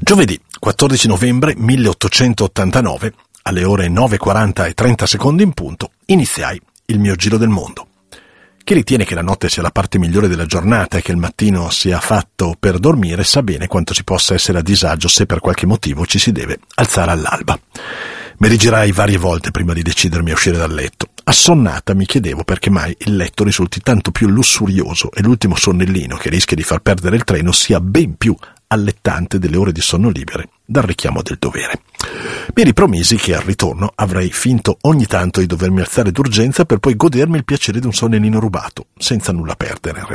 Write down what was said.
Giovedì 14 novembre 1889, alle ore 9:40 e 30 secondi in punto, iniziai il mio giro del mondo. Chi ritiene che la notte sia la parte migliore della giornata e che il mattino sia fatto per dormire sa bene quanto si possa essere a disagio se per qualche motivo ci si deve alzare all'alba. Mi rigirai varie volte prima di decidermi a uscire dal letto. Assonnata mi chiedevo perché mai il letto risulti tanto più lussurioso e l'ultimo sonnellino che rischia di far perdere il treno sia ben più allettante delle ore di sonno libere dal richiamo del dovere. Mi ripromisi che al ritorno avrei finto ogni tanto di dovermi alzare d'urgenza per poi godermi il piacere di un sonnellino rubato, senza nulla perdere.